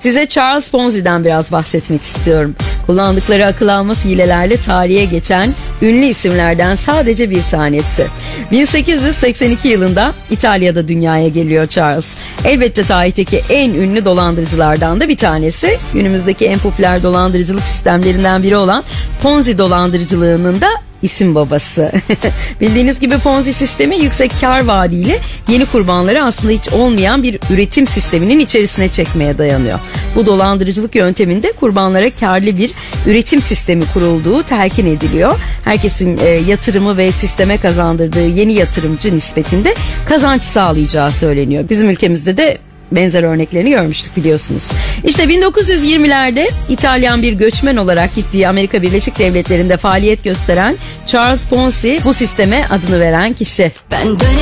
Size Charles Ponzi'den biraz bahsetmek istiyorum. Kullandıkları akıl almaz hilelerle tarihe geçen ünlü isimlerden sadece bir tanesi. 1882 yılında İtalya'da dünyaya geliyor Charles. Elbette tarihteki en ünlü dolandırıcılardan da bir tanesi. Günümüzdeki en popüler dolandırıcılık sistemlerinden biri olan Ponzi dolandırıcılığının da isim babası. Bildiğiniz gibi Ponzi sistemi yüksek kar vaadiyle yeni kurbanları aslında hiç olmayan bir üretim sisteminin içerisine çekmeye dayanıyor. Bu dolandırıcılık yönteminde kurbanlara karlı bir üretim sistemi kurulduğu telkin ediliyor. Herkesin yatırımı ve sisteme kazandırdığı yeni yatırımcı nispetinde kazanç sağlayacağı söyleniyor. Bizim ülkemizde de benzer örneklerini görmüştük biliyorsunuz. İşte 1920'lerde İtalyan bir göçmen olarak gittiği Amerika Birleşik Devletleri'nde faaliyet gösteren Charles Ponzi bu sisteme adını veren kişi. Ben